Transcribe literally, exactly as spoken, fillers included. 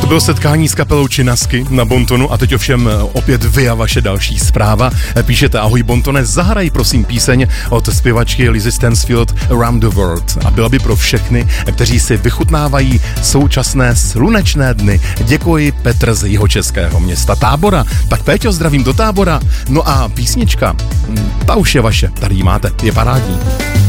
To bylo setkání s kapelou Činasky na Bontonu a teď ovšem opět vy a vaše další zpráva. Píšete: ahoj Bontone, zahraj prosím píseň od zpěvačky Lizzy Stansfield Around the World. A byla by pro všechny, kteří si vychutnávají současné slunečné dny. Děkuji, Petr z jihočeského města Tábora. Tak Péťo, zdravím do Tábora. No a písnička, ta už je vaše, tady ji máte, je parádní.